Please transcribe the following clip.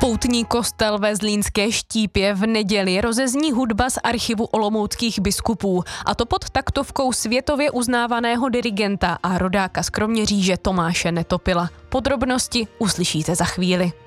Poutní kostel ve Zlínské Štípě v neděli rozezní hudba z archivu olomouckých biskupů, a to pod taktovkou světově uznávaného dirigenta a rodáka z Kroměříže Tomáše Netopila. Podrobnosti uslyšíte za chvíli.